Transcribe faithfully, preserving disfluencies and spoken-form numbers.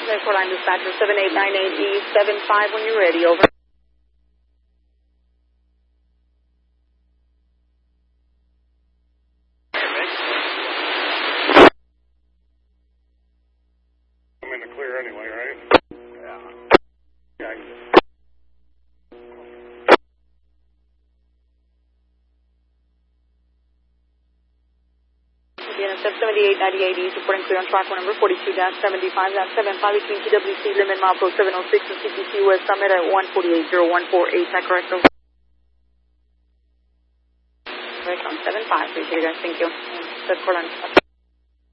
Airport line dispatcher seven eight nine eight E seven five when you're ready, over. I'm in the clear anyway, right? Yeah. Okay. seventy-eight ninety-eight East, reporting clear on track number forty-two seventy-five, that's seven five between T W C limit mile pro seven oh six and C P C West Summit at one forty-eight oh one forty-eight, is that correct? Over. Correct on seven five, appreciate it guys, thank you. That's for lunch.